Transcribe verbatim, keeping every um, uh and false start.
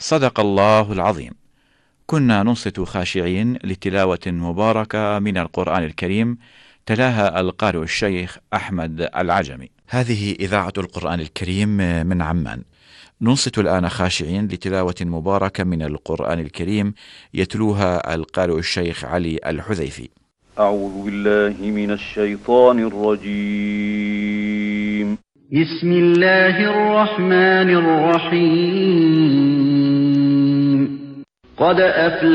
صدق الله العظيم. كنا ننصت خاشعين لتلاوة مباركة من القرآن الكريم، تلاها القارئ الشيخ أحمد العجمي. هذه إذاعة القرآن الكريم من عمان. ننصت الآن خاشعين لتلاوة مباركة من القرآن الكريم، يتلوها القارئ الشيخ علي الحذيفي. أعوذ بالله من الشيطان الرجيم. بسم الله الرحمن الرحيم. قد أفلح